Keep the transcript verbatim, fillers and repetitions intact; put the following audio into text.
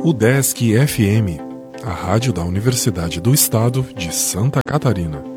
UDESC F M, a rádio da Universidade do Estado de Santa Catarina.